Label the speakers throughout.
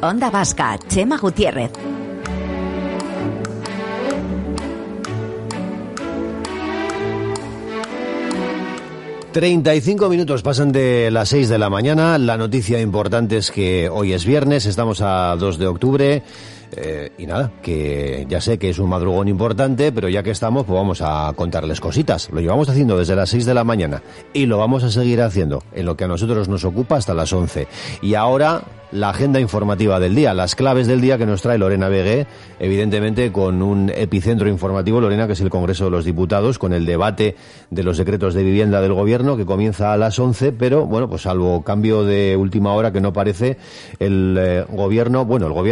Speaker 1: Onda Vasca, Chema Gutiérrez.
Speaker 2: ...35 pasan de las 6 de la mañana. La noticia importante es que hoy es viernes, estamos a 2 de octubre... y nada, que ya sé que es un madrugón importante, pero ya que estamos, pues vamos a contarles cositas. Lo llevamos haciendo desde las 6 de la mañana y lo vamos a seguir haciendo en lo que a nosotros nos ocupa hasta las 11. Y ahora, la agenda informativa del día, las claves del día que nos trae Lorena Vegué, evidentemente con un epicentro informativo, Lorena, que es el Congreso de los Diputados, con el debate de los decretos de vivienda del Gobierno, que comienza a las 11, pero, bueno, pues salvo cambio de última hora que no parece, el Gobierno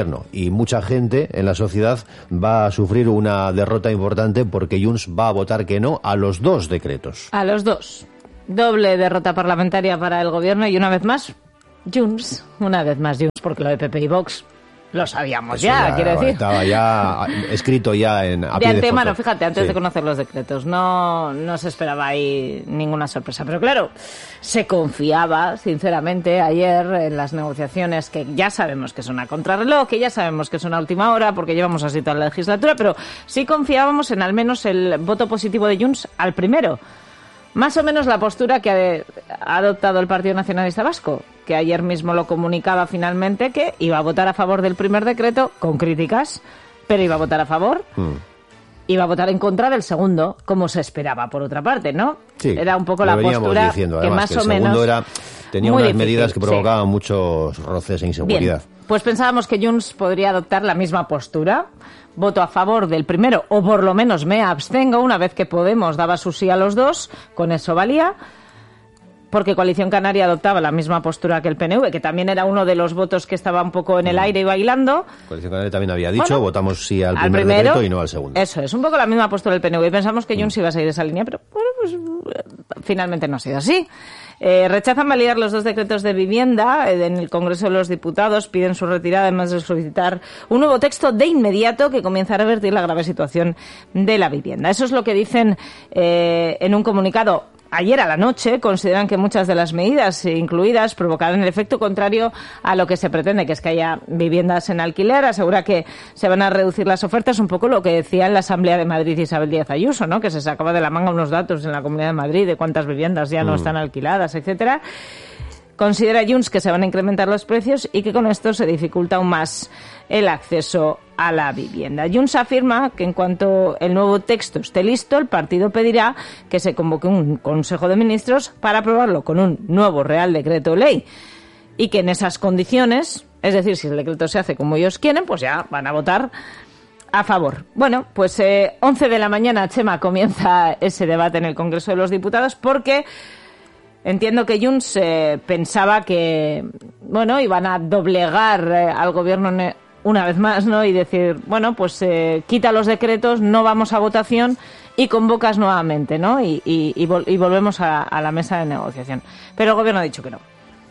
Speaker 2: y mucha gente en la sociedad va a sufrir una derrota importante porque Junts va a votar que no a los dos decretos.
Speaker 3: A los dos. Doble derrota parlamentaria para el Gobierno y una vez más Junts, porque lo de PP y Vox lo sabíamos ya, quiero decir.
Speaker 2: Estaba ya escrito ya a pie de
Speaker 3: antemano,
Speaker 2: foto.
Speaker 3: fíjate, antes de conocer los decretos. No se esperaba ahí ninguna sorpresa. Pero claro, se confiaba, sinceramente, ayer en las negociaciones, que ya sabemos que son a contrarreloj, que ya sabemos que son a última hora, porque llevamos así toda la legislatura, pero sí confiábamos en al menos el voto positivo de Junts al primero. Más o menos la postura que ha adoptado el Partido Nacionalista Vasco, que ayer mismo lo comunicaba finalmente que iba a votar a favor del primer decreto, con críticas, pero iba a votar a favor, iba a votar en contra del segundo, como se esperaba, por otra parte, ¿no?
Speaker 2: Sí,
Speaker 3: era un poco la postura
Speaker 2: diciendo,
Speaker 3: que
Speaker 2: además,
Speaker 3: más o menos...
Speaker 2: tenía
Speaker 3: unas
Speaker 2: difícil, medidas que provocaban muchos roces e inseguridad.
Speaker 3: Bien, pues pensábamos que Junts podría adoptar la misma postura. Voto a favor del primero, o por lo menos me abstengo, una vez que Podemos daba su sí a los dos, con eso valía, porque Coalición Canaria adoptaba la misma postura que el PNV, que también era uno de los votos que estaba un poco en el aire y bailando.
Speaker 2: Coalición Canaria también había dicho, votamos sí al primer decreto y no al segundo.
Speaker 3: Eso es, un poco la misma postura del PNV, y pensamos que Junts iba a seguir esa línea, pero bueno, pues finalmente no ha sido así. Rechazan validar los dos decretos de vivienda en el Congreso de los Diputados, piden su retirada, además de solicitar un nuevo texto de inmediato que comienza a revertir la grave situación de la vivienda. Eso es lo que dicen en un comunicado. Ayer a la noche consideran que muchas de las medidas incluidas provocarán el efecto contrario a lo que se pretende, que es que haya viviendas en alquiler. Asegura que se van a reducir las ofertas, un poco lo que decía en la Asamblea de Madrid Isabel Díaz Ayuso, ¿no? Que se sacaba de la manga unos datos en la Comunidad de Madrid de cuántas viviendas ya no están alquiladas, etcétera. Considera Junts que se van a incrementar los precios y que con esto se dificulta aún más el acceso a la vivienda. Junts afirma que en cuanto el nuevo texto esté listo, el partido pedirá que se convoque un Consejo de Ministros para aprobarlo con un nuevo Real Decreto Ley y que en esas condiciones, es decir, si el decreto se hace como ellos quieren, pues ya van a votar a favor. Bueno, pues 11 de la mañana, Chema, comienza ese debate en el Congreso de los Diputados porque... Entiendo que Junts pensaba que, bueno, iban a doblegar al Gobierno una vez más, ¿no? Y decir, bueno, pues quita los decretos, no vamos a votación y convocas nuevamente, ¿no? Y volvemos a la mesa de negociación. Pero el Gobierno ha dicho que no.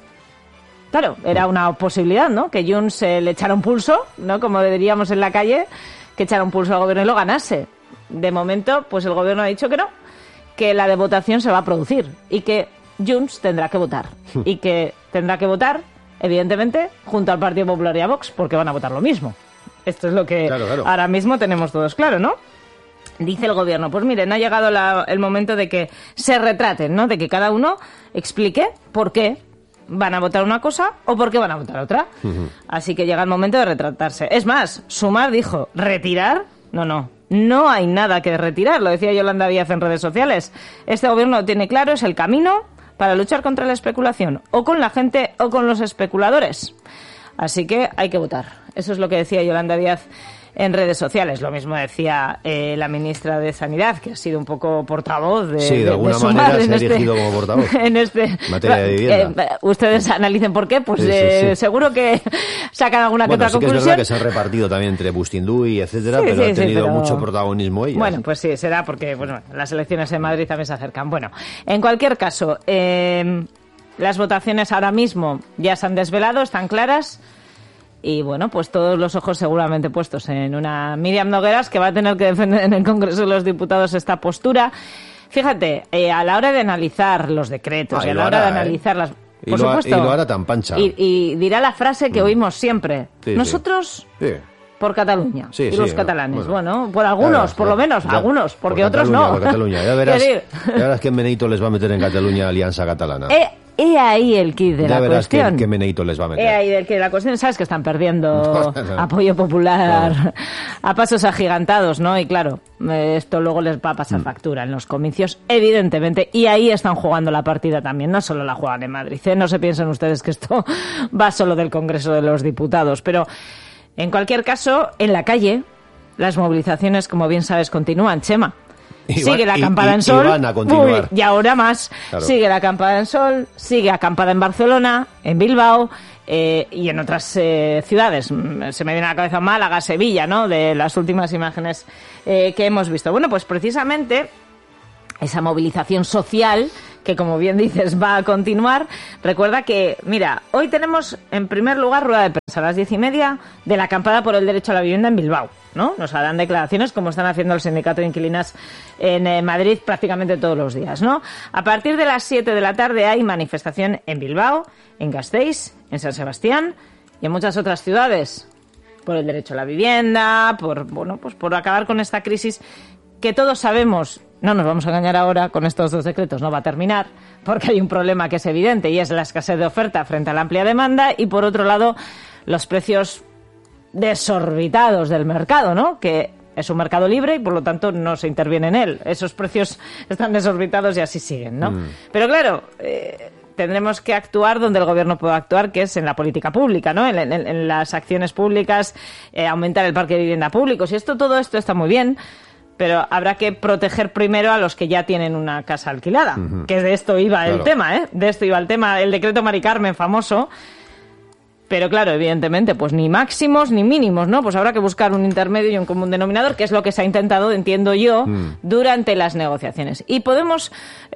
Speaker 3: Claro, era una posibilidad, ¿no? Que Junts le echara un pulso, ¿no? Como diríamos en la calle, que echara un pulso al Gobierno y lo ganase. De momento, pues el Gobierno ha dicho que no, que la de votación se va a producir y que Junts tendrá que votar. Y que tendrá que votar, evidentemente, junto al Partido Popular y a Vox, porque van a votar lo mismo. Esto es lo que claro. Ahora mismo tenemos todos claro, ¿no? Dice el Gobierno, pues miren, ha llegado el momento de que se retraten, ¿no? De que cada uno explique por qué van a votar una cosa o por qué van a votar otra. Así que llega el momento de retratarse. Es más, Sumar dijo, ¿retirar? No hay nada que retirar, lo decía Yolanda Díaz en redes sociales. Este Gobierno lo tiene claro, es el camino para luchar contra la especulación, o con la gente o con los especuladores. Así que hay que votar. Eso es lo que decía Yolanda Díaz en redes sociales. Lo mismo decía la ministra de Sanidad, que ha sido un poco portavoz de
Speaker 2: sí, de alguna manera se ha erigido como portavoz
Speaker 3: en
Speaker 2: materia de vivienda.
Speaker 3: Ustedes analicen por qué, pues sí. Seguro que sacan alguna que otra conclusión.
Speaker 2: Es verdad que se han repartido también entre Bustinduy, etcétera, pero ha tenido mucho protagonismo ella.
Speaker 3: Bueno, pues sí, será porque las elecciones en Madrid también se acercan. Bueno, en cualquier caso, las votaciones ahora mismo ya se han desvelado, están claras. Y bueno, pues todos los ojos seguramente puestos en una Míriam Nogueras que va a tener que defender en el Congreso de los Diputados esta postura. Fíjate, a la hora de analizar los decretos y a la hora de analizar las... por supuesto.
Speaker 2: Y lo hará tan pancha.
Speaker 3: Y dirá la frase que oímos siempre.
Speaker 2: Sí,
Speaker 3: nosotros...
Speaker 2: Sí.
Speaker 3: Por Cataluña
Speaker 2: sí,
Speaker 3: y los catalanes. Bueno, por algunos, por lo menos, algunos, porque
Speaker 2: por
Speaker 3: otros
Speaker 2: Cataluña,
Speaker 3: no.
Speaker 2: Por Cataluña. Ya verás que Meneito les va a meter en Cataluña Alianza Catalana.
Speaker 3: He ahí el kit de
Speaker 2: ya
Speaker 3: la
Speaker 2: verás
Speaker 3: cuestión.
Speaker 2: Que Meneito les va a meter.
Speaker 3: He ahí el kit de la cuestión. Sabes que están perdiendo apoyo popular a pasos agigantados, ¿no? Y claro, esto luego les va a pasar factura en los comicios, evidentemente. Y ahí están jugando la partida también. No solo la juegan en Madrid, ¿eh? No se piensen ustedes que esto va solo del Congreso de los Diputados. Pero, en cualquier caso, en la calle, las movilizaciones, como bien sabes, continúan, Chema. Sigue la acampada en Sol.
Speaker 2: Y van a continuar.
Speaker 3: Y ahora más. Claro. Sigue la acampada en Sol, sigue acampada en Barcelona, en Bilbao y en otras ciudades. Se me viene a la cabeza Málaga, Sevilla, ¿no? De las últimas imágenes que hemos visto. Bueno, pues precisamente esa movilización social, que como bien dices va a continuar, recuerda que, mira, hoy tenemos en primer lugar rueda de prensa a las 10:30 de la acampada por el derecho a la vivienda en Bilbao, ¿no? Nos harán declaraciones como están haciendo el sindicato de inquilinas en Madrid prácticamente todos los días, ¿no? A partir de las 7 de la tarde hay manifestación en Bilbao, en Gasteiz, en San Sebastián y en muchas otras ciudades por el derecho a la vivienda, por acabar con esta crisis que todos sabemos. No nos vamos a engañar ahora, con estos dos decretos no va a terminar, porque hay un problema que es evidente y es la escasez de oferta frente a la amplia demanda y, por otro lado, los precios desorbitados del mercado, ¿no? Que es un mercado libre y, por lo tanto, no se interviene en él. Esos precios están desorbitados y así siguen, ¿no? Pero, claro, tendremos que actuar donde el gobierno pueda actuar, que es en la política pública, ¿no? En las acciones públicas, aumentar el parque de vivienda público. Si todo esto está muy bien, pero habrá que proteger primero a los que ya tienen una casa alquilada, que de esto iba el tema, ¿eh? De esto iba el tema, el decreto Mari Carmen famoso. Pero claro, evidentemente, pues ni máximos ni mínimos, ¿no? Pues habrá que buscar un intermedio y un común denominador, que es lo que se ha intentado, entiendo yo, durante las negociaciones. Y podemos,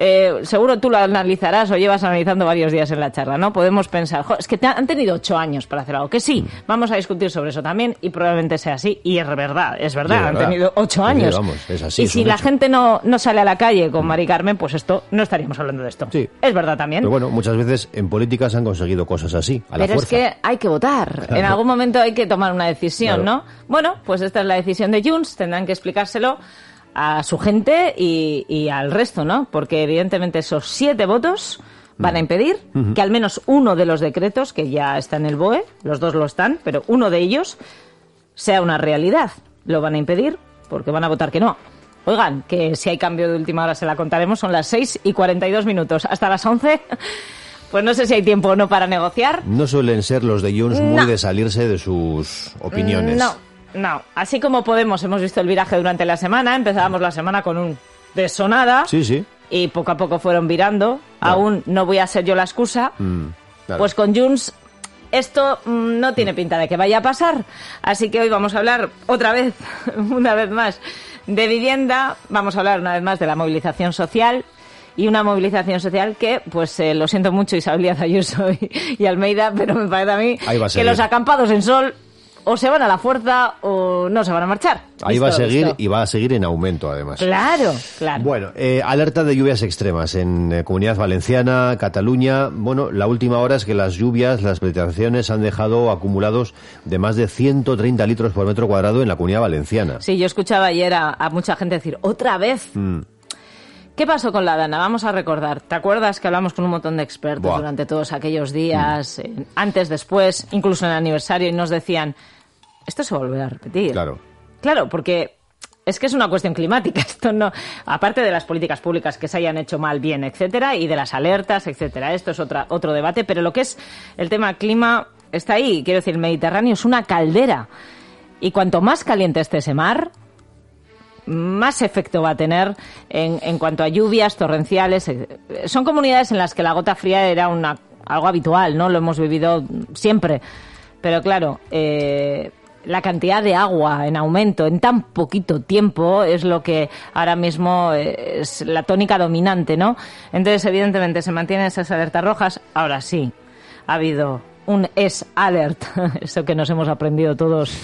Speaker 3: seguro tú lo analizarás o llevas analizando varios días en la charla, ¿no? Podemos pensar, es que han tenido 8 años para hacer algo, que sí, vamos a discutir sobre eso también y probablemente sea así. Y es verdad, han tenido 8 años.
Speaker 2: Sí, vamos, es así,
Speaker 3: y si la gente no sale a la calle con Mari Carmen, pues no estaríamos hablando de esto. Sí. Es verdad también.
Speaker 2: Pero bueno, muchas veces en política se han conseguido cosas así, a la fuerza.
Speaker 3: Pero es que hay que votar. Claro. En algún momento hay que tomar una decisión, claro, ¿no? Bueno, pues esta es la decisión de Junts. Tendrán que explicárselo a su gente y al resto, ¿no? Porque evidentemente esos 7 votos van a impedir que al menos uno de los decretos, que ya está en el BOE, los 2 lo están, pero uno de ellos sea una realidad. Lo van a impedir porque van a votar que no. Oigan, que si hay cambio de última hora se la contaremos. Son las 6:42. Hasta las 11... Pues no sé si hay tiempo o no para negociar.
Speaker 2: No suelen ser los de Junts muy de salirse de sus opiniones.
Speaker 3: No. Así como Podemos hemos visto el viraje durante la semana. Empezábamos la semana con un deshonada.
Speaker 2: Sí.
Speaker 3: Y poco a poco fueron virando. Claro. Aún no voy a ser yo la excusa. Claro. Pues con Junts esto no tiene pinta de que vaya a pasar. Así que hoy vamos a hablar otra vez, una vez más, de vivienda. Vamos a hablar una vez más de la movilización social. Y una movilización social que, pues lo siento mucho, Isabel Díaz Ayuso y Almeida, pero me parece a mí que los acampados en Sol o se van a la fuerza o no se van a marchar.
Speaker 2: Ahí va a seguir y va a seguir en aumento, además.
Speaker 3: Claro.
Speaker 2: Bueno, alerta de lluvias extremas en Comunidad Valenciana, Cataluña. Bueno, la última hora es que las precipitaciones han dejado acumulados de más de 130 litros por metro cuadrado en la Comunidad Valenciana.
Speaker 3: Sí, yo escuchaba ayer a mucha gente decir, ¿otra vez? ¿Qué pasó con la Dana? Vamos a recordar. ¿Te acuerdas que hablamos con un montón de expertos durante todos aquellos días, antes, después, incluso en el aniversario, y nos decían, esto se volverá a repetir? Claro, porque es que es una cuestión climática. Esto no, aparte de las políticas públicas que se hayan hecho mal, bien, etcétera, y de las alertas, etcétera. Esto es otro debate, pero lo que es el tema clima está ahí. Quiero decir, el Mediterráneo es una caldera. Y cuanto más caliente esté ese mar, más efecto va a tener en cuanto a lluvias torrenciales. Son comunidades en las que la gota fría era algo habitual, ¿no? Lo hemos vivido siempre. Pero claro, la cantidad de agua en aumento en tan poquito tiempo es lo que ahora mismo es la tónica dominante, ¿no? Entonces, evidentemente, se mantienen esas alertas rojas. Ahora sí, ha habido un S-Alert, eso que nos hemos aprendido todos,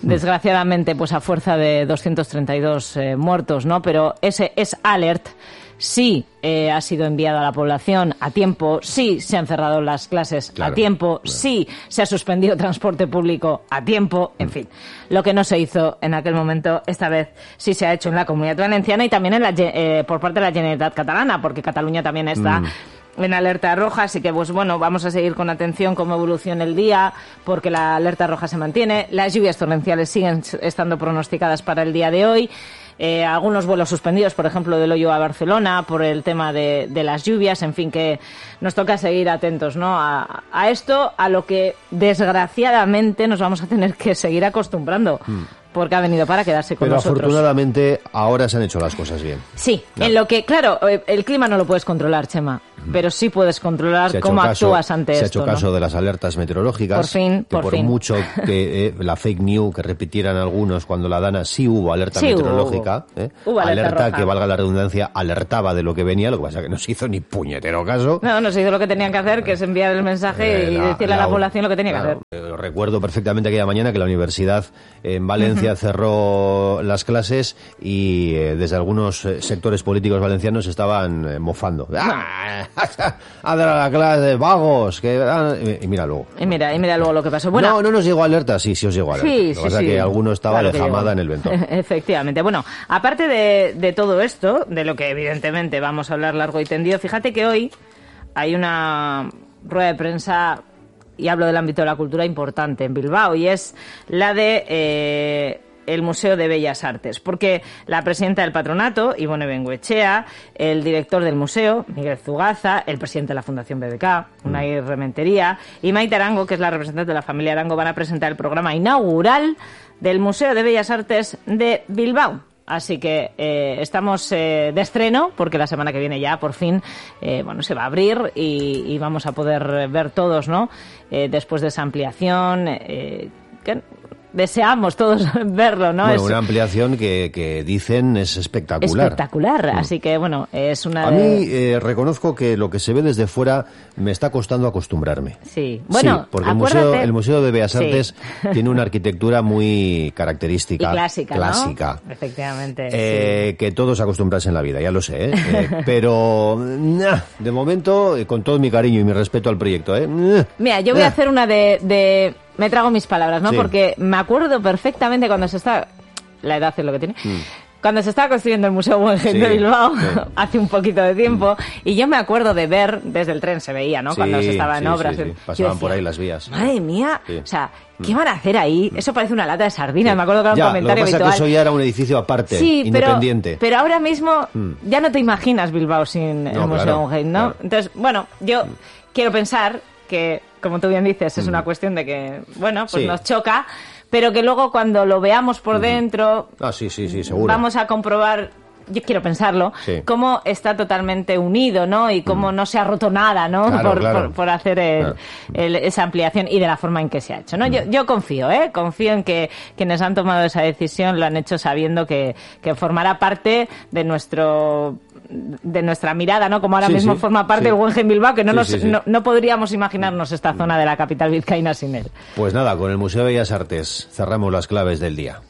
Speaker 3: desgraciadamente, pues a fuerza de 232 muertos, ¿no? Pero ese S-Alert sí ha sido enviado a la población a tiempo, sí se han cerrado las clases a tiempo, sí se ha suspendido transporte público a tiempo, en fin. Lo que no se hizo en aquel momento, esta vez sí se ha hecho en la Comunidad Valenciana y también por parte de la Generalitat Catalana, porque Cataluña también está en alerta roja, así que pues bueno, vamos a seguir con atención cómo evoluciona el día, porque la alerta roja se mantiene, las lluvias torrenciales siguen estando pronosticadas para el día de hoy. Algunos vuelos suspendidos, por ejemplo, de Loyo a Barcelona por el tema de las lluvias, en fin, que nos toca seguir atentos, ¿no? A esto, a lo que desgraciadamente nos vamos a tener que seguir acostumbrando, porque ha venido para quedarse con nosotros.
Speaker 2: Pero afortunadamente ahora se han hecho las cosas bien.
Speaker 3: Sí, en lo que, claro, el clima no lo puedes controlar, Chema, pero sí puedes controlar cómo actúas ante esto.
Speaker 2: Se ha hecho caso de las alertas meteorológicas. Por fin. Mucho que la fake news que repitieran algunos cuando la Dana sí hubo alerta meteorológica.
Speaker 3: Hubo
Speaker 2: alerta que, valga la redundancia, alertaba de lo que venía, lo que pasa es que no se hizo ni puñetero caso.
Speaker 3: No se hizo lo que tenían que hacer, que es enviar el mensaje y decirle a la población lo que tenía que hacer.
Speaker 2: Recuerdo perfectamente aquella mañana que la universidad en Valencia cerró las clases y desde algunos sectores políticos valencianos estaban mofando. A dar a la clase, vagos. Y mira luego.
Speaker 3: Y mira luego lo que pasó. Bueno,
Speaker 2: no nos llegó alerta, sí os llegó alerta. Lo que pasa es que alguno estaba de jamada en el ventón.
Speaker 3: Efectivamente. Bueno, aparte de todo esto, de lo que evidentemente vamos a hablar largo y tendido, fíjate que hoy hay una rueda de prensa, y hablo del ámbito de la cultura, importante en Bilbao, y es la de el Museo de Bellas Artes, porque la presidenta del patronato, Ivone Bengoechea, el director del museo, Miguel Zugaza, el presidente de la Fundación BBK, Unai Rementería, y Maite Arango, que es la representante de la familia Arango, van a presentar el programa inaugural del Museo de Bellas Artes de Bilbao. Así que estamos de estreno, porque la semana que viene ya por fin se va a abrir y vamos a poder ver todos, ¿no? Después de esa ampliación, que deseamos todos verlo, ¿no?
Speaker 2: Bueno, una ampliación que dicen es espectacular.
Speaker 3: Espectacular, así que bueno, es una...
Speaker 2: A mí reconozco que lo que se ve desde fuera me está costando acostumbrarme.
Speaker 3: Sí, bueno,
Speaker 2: sí, porque el Museo de Bellas Artes tiene una arquitectura muy característica.
Speaker 3: Y clásica,
Speaker 2: ¿no?
Speaker 3: Efectivamente.
Speaker 2: Que todos acostumbrarse en la vida, ya lo sé, pero de momento, con todo mi cariño y mi respeto al proyecto,
Speaker 3: Mira, yo voy a hacer una de me trago mis palabras, ¿no?
Speaker 2: Sí.
Speaker 3: Porque me acuerdo perfectamente cuando se está... La edad es lo que tiene. Cuando se estaba construyendo el Museo Guggenheim de Bilbao, hace un poquito de tiempo, y yo me acuerdo de ver, desde el tren se veía, ¿no? Cuando se estaba en obras.
Speaker 2: Sí. Pasaban por ahí las vías.
Speaker 3: Madre mía, o sea, ¿qué van a hacer ahí? Eso parece una lata de sardinas, me acuerdo que era un comentario habitual.
Speaker 2: Lo que pasa es que eso ya era un edificio aparte, independiente.
Speaker 3: Pero ahora mismo ya no te imaginas Bilbao sin el Museo Guggenheim, ¿no? Claro. Entonces, bueno, yo quiero pensar que, como tú bien dices, es una cuestión de que, bueno, pues nos choca, pero que luego cuando lo veamos por dentro,
Speaker 2: sí, seguro, vamos
Speaker 3: a comprobar, yo quiero pensarlo, cómo está totalmente unido, ¿no? Y cómo no se ha roto nada, ¿no?
Speaker 2: Claro.
Speaker 3: Por hacer esa ampliación y de la forma en que se ha hecho, ¿no? Yo confío en que quienes han tomado esa decisión lo han hecho sabiendo que formará parte de nuestra mirada, ¿no? Como ahora mismo forma parte del Guggenheim Bilbao, que no podríamos imaginarnos esta zona de la capital vizcaína sin él.
Speaker 2: Pues nada, con el Museo de Bellas Artes cerramos las claves del día.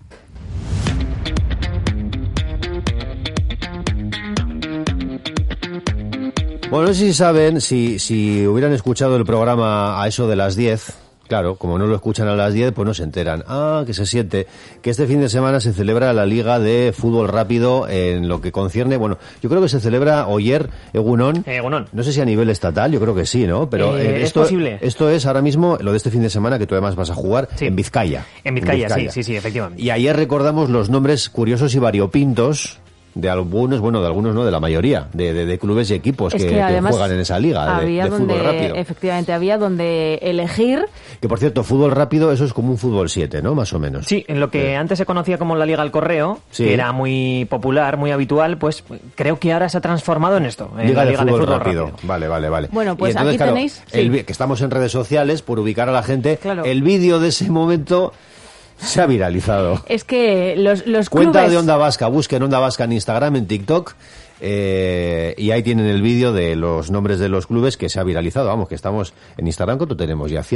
Speaker 2: Bueno, no sé si saben, si hubieran escuchado el programa a eso de las 10... Claro, como no lo escuchan a las 10, pues no se enteran. Que se siente que este fin de semana se celebra la Liga de Fútbol Rápido en lo que concierne... Bueno, yo creo que se celebra Oyer, Egunon. No sé si a nivel estatal, yo creo que sí, ¿no? Pero
Speaker 4: es posible.
Speaker 2: Esto es ahora mismo lo de este fin de semana que tú además vas a jugar en Vizcaya.
Speaker 4: En Vizcaya, sí, efectivamente.
Speaker 2: Y ayer recordamos los nombres curiosos y variopintos de algunos no, de la mayoría de clubes y equipos que juegan en esa liga de fútbol rápido.
Speaker 3: Efectivamente, había donde elegir.
Speaker 2: Que por cierto, fútbol rápido, eso es como un fútbol 7, ¿no? Más o menos.
Speaker 4: Sí, en lo que antes se conocía como la Liga al Correo, que era muy popular, muy habitual, pues creo que ahora se ha transformado en esto, en
Speaker 2: Liga
Speaker 4: la
Speaker 2: de fútbol rápido. Vale.
Speaker 3: Bueno, pues
Speaker 2: entonces,
Speaker 3: aquí
Speaker 2: claro,
Speaker 3: tenéis...
Speaker 2: que estamos en redes sociales, por ubicar a la gente, el vídeo de ese momento... Se ha viralizado.
Speaker 3: Es que los clubes...
Speaker 2: Cuenta de Onda Vasca, busquen Onda Vasca en Instagram, en TikTok, y ahí tienen el vídeo de los nombres de los clubes que se ha viralizado. Vamos, que estamos en Instagram, ¿cuánto tenemos ya?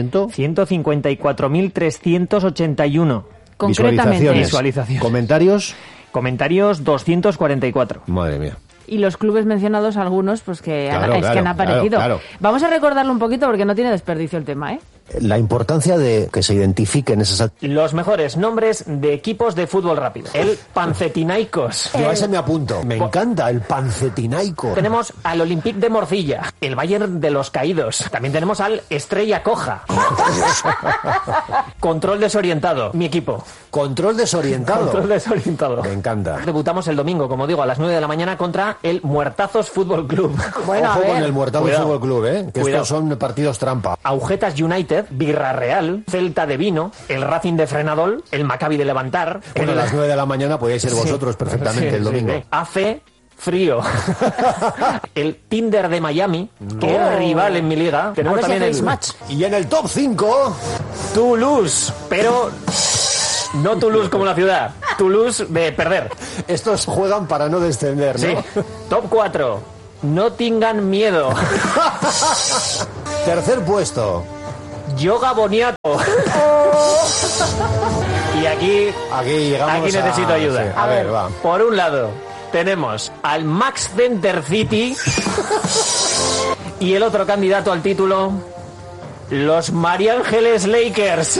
Speaker 4: 154.381.
Speaker 3: Concretamente.
Speaker 2: Visualizaciones.
Speaker 4: Comentarios.
Speaker 2: ¿Comentarios?
Speaker 4: Comentarios 244.
Speaker 2: Madre mía.
Speaker 3: y los clubes mencionados, algunos, pues que han aparecido.
Speaker 2: Claro.
Speaker 3: Vamos a recordarlo un poquito porque no tiene desperdicio el tema, ¿eh?
Speaker 2: La importancia de que se identifiquen esas...
Speaker 4: Los mejores nombres de equipos de fútbol rápido. El Pancetinaikos.
Speaker 2: Yo a ese me apunto. Me encanta, el Pancetinaikos.
Speaker 4: Tenemos al Olympique de Morcilla, el Bayern de los Caídos. También tenemos al Estrella Coja. Control desorientado, mi equipo.
Speaker 2: Control desorientado.
Speaker 4: Control desorientado.
Speaker 2: Me encanta.
Speaker 4: Debutamos el domingo, como digo, a las 9 de la mañana contra el Muertazos Fútbol Club.
Speaker 3: Bueno,
Speaker 2: ojo con el Muertazos Fútbol Club, que
Speaker 4: Cuidado.
Speaker 2: estos son partidos trampa.
Speaker 4: Agujetas United, Villarreal, Celta de Vino, el Racing de Frenadol, el Maccabi de Levantar.
Speaker 2: Bueno, a las 9 de la mañana podíais ser vosotros perfectamente el domingo.
Speaker 4: AC Frío. El Tinder de Miami, que es rival en mi liga. Tenemos también el match.
Speaker 2: Y en el top 5...
Speaker 4: Toulouse, pero no Toulouse como la ciudad. Toulouse de perder.
Speaker 2: Estos juegan para no descender, ¿no?
Speaker 4: Sí. Top 4. No tengan miedo.
Speaker 2: Tercer puesto.
Speaker 4: Yoga Boniato. Y aquí
Speaker 2: llegamos.
Speaker 4: Aquí necesito ayuda.
Speaker 2: Sí, a ver, va.
Speaker 4: Por un lado, tenemos al Max Center City y el otro candidato al título, los María Ángeles Lakers.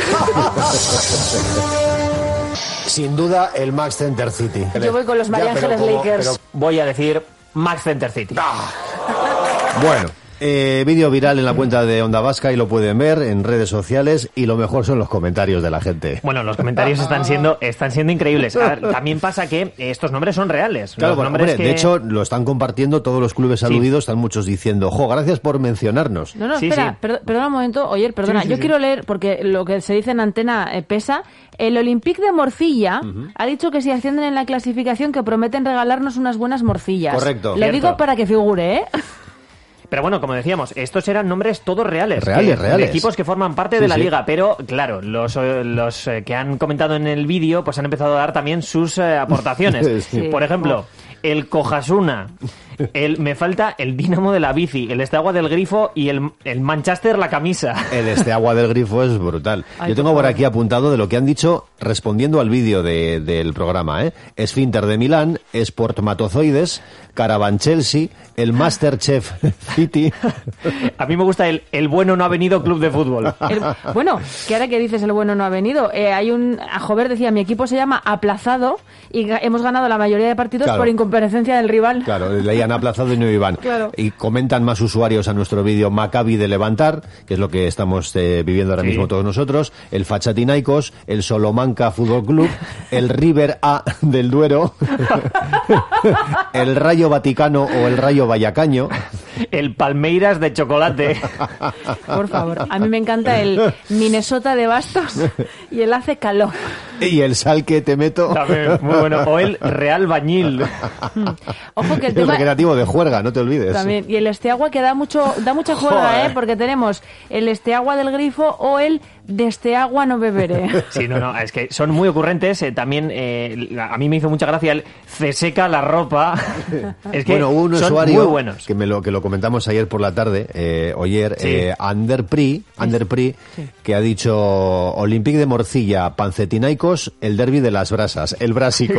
Speaker 2: Sin duda, el Max Center City.
Speaker 3: Yo voy con los María Ángeles Lakers.
Speaker 4: Voy a decir Max Center City.
Speaker 2: Bueno. Vídeo viral en la cuenta de Onda Vasca y lo pueden ver en redes sociales y lo mejor son los comentarios de la gente.
Speaker 4: Bueno, los comentarios están siendo increíbles. A ver, también pasa que estos nombres son reales.
Speaker 2: Claro,
Speaker 4: los nombres
Speaker 2: de hecho lo están compartiendo todos los clubes aludidos, están muchos diciendo, gracias por mencionarnos.
Speaker 3: No, espera, perdona un momento, Oyer, perdona, yo quiero leer, porque lo que se dice en antena pesa. El Olympique de Morcilla ha dicho que si ascienden en la clasificación que prometen regalarnos unas buenas morcillas.
Speaker 2: Correcto.
Speaker 3: Lo digo para que figure, ¿eh?
Speaker 4: Pero bueno, como decíamos, estos eran nombres todos reales.
Speaker 2: Reales.
Speaker 4: De equipos que forman parte de la liga. Pero, claro, los que han comentado en el vídeo pues han empezado a dar también sus aportaciones.
Speaker 2: Sí.
Speaker 4: Por ejemplo, el Cojasuna, me falta el Dinamo de la bici, el Steaua del Grifo y el Manchester la camisa.
Speaker 2: El Steaua del Grifo es brutal. Yo tengo por aquí apuntado de lo que han dicho respondiendo al vídeo del programa. Esfínter de Milán, Sportmatozoides, Caravan Chelsea, el Masterchef City.
Speaker 4: A mí me gusta el bueno no ha venido club de fútbol.
Speaker 3: Bueno, que ahora que dices el bueno no ha venido, a Jover decía, mi equipo se llama Aplazado y hemos ganado la mayoría de partidos por incomparecencia del rival.
Speaker 2: Claro, le han aplazado y no iban.
Speaker 3: Claro.
Speaker 2: Y comentan más usuarios a nuestro vídeo Maccabi de Levantar, que es lo que estamos viviendo ahora mismo todos nosotros, el Fachatinaikos, el Solomanca Fútbol Club, el River A del Duero, el Rayo Vaticano o el Rayo Vallacaño,
Speaker 4: el Palmeiras de chocolate.
Speaker 3: Por favor, a mí me encanta el Minnesota de Bastos y el Hace Calor.
Speaker 2: Y el Salque Te Meto.
Speaker 4: También, muy bueno. O el Real Bañil.
Speaker 3: Ojo que el
Speaker 2: tema... recreativo de Juerga, no te olvides.
Speaker 3: También. Y el Steaua que da mucha juerga, porque tenemos el Steaua del Grifo o el de este agua no beberé.
Speaker 4: Sí, no, es que son muy ocurrentes. También a mí me hizo mucha gracia el se seca la ropa. Es que
Speaker 2: hubo un
Speaker 4: son
Speaker 2: usuario
Speaker 4: muy buenos.
Speaker 2: que lo comentamos ayer por la tarde, Anderpri, que ha dicho Olympique de Morcilla, Pancetinaikos, el derbi de las brasas, el brásico.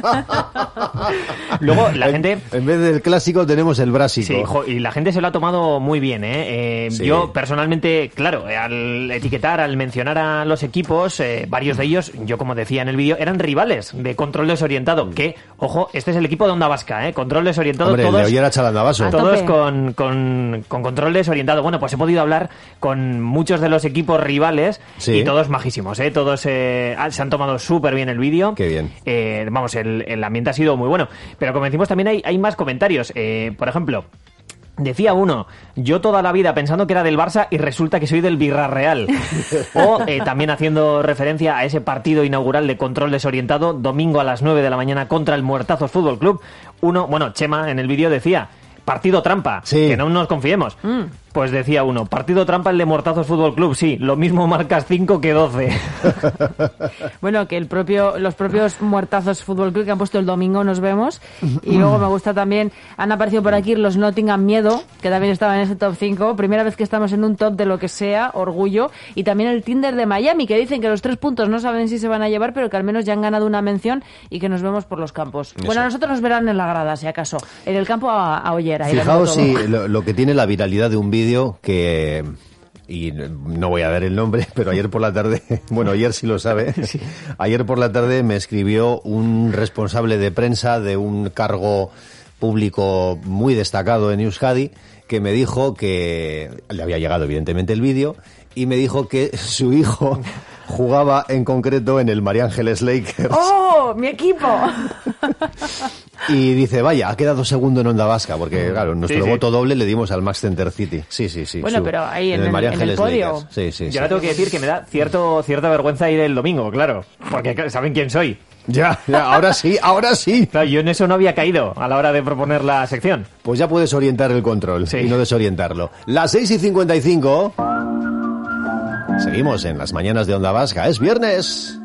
Speaker 4: Luego la gente...
Speaker 2: En vez del clásico tenemos el brásico.
Speaker 4: Sí, y la gente se lo ha tomado muy bien, Sí. Yo personalmente, claro, al etiquetar, al mencionar a los equipos, varios de ellos, yo como decía en el vídeo, eran rivales de Control Desorientado, que, ojo, este es el equipo de Onda Vasca, Control Desorientado.
Speaker 2: Hombre,
Speaker 4: todos,
Speaker 2: el de hoy era Chalandavaso.
Speaker 4: Todos con Control Desorientado. Bueno, pues he podido hablar con muchos de los equipos rivales y todos majísimos, todos se han tomado súper bien el vídeo.
Speaker 2: Qué bien.
Speaker 4: Vamos, el ambiente ha sido muy bueno. Pero como decimos, también hay más comentarios. Por ejemplo... Decía uno, yo toda la vida pensando que era del Barça y resulta que soy del Villarreal. O también haciendo referencia a ese partido inaugural de Control Desorientado, domingo a las 9 de la mañana contra el Muertazos Fútbol Club. Chema en el vídeo decía, partido trampa, que no nos confiemos. Pues decía uno, partido trampa el de Muertazos Fútbol Club, sí, lo mismo marcas 5 que 12.
Speaker 3: Bueno, que los propios Muertazos Fútbol Club que han puesto el domingo nos vemos. Y luego me gusta también, han aparecido por aquí los Nottingham Miedo, que también estaban en ese top 5. Primera vez que estamos en un top de lo que sea, orgullo. Y también el Tinder de Miami, que dicen que los 3 puntos no saben si se van a llevar, pero que al menos ya han ganado una mención y que nos vemos por los campos.
Speaker 2: Eso.
Speaker 3: Bueno, a nosotros nos verán en la grada, si acaso. En el campo a Ollera.
Speaker 2: Fijaos si lo que tiene la viralidad de un vídeo que, y no voy a dar el nombre, pero ayer por la tarde, bueno, ayer sí lo sabe, sí. Ayer por la tarde me escribió un responsable de prensa de un cargo público muy destacado en Euskadi, que me dijo que le había llegado evidentemente el vídeo, y me dijo que su hijo jugaba en concreto en el María Ángeles Lakers.
Speaker 3: ¡Oh, mi equipo!
Speaker 2: Y dice, vaya, ha quedado segundo en Onda Vasca, porque claro, nuestro voto doble le dimos al Max Center City. Sí.
Speaker 3: Bueno, pero ahí en el
Speaker 2: María Ángeles
Speaker 3: podio.
Speaker 2: Lakers. Sí.
Speaker 4: Yo ahora tengo que decir que me da cierta vergüenza ir el domingo, claro, porque saben quién soy.
Speaker 2: Ya, ahora sí.
Speaker 4: Claro, yo en eso no había caído a la hora de proponer la sección.
Speaker 2: Pues ya puedes orientar el control
Speaker 4: sí.
Speaker 2: Y no desorientarlo. Las 6:55. Seguimos en las mañanas de Onda Vasca. Es viernes.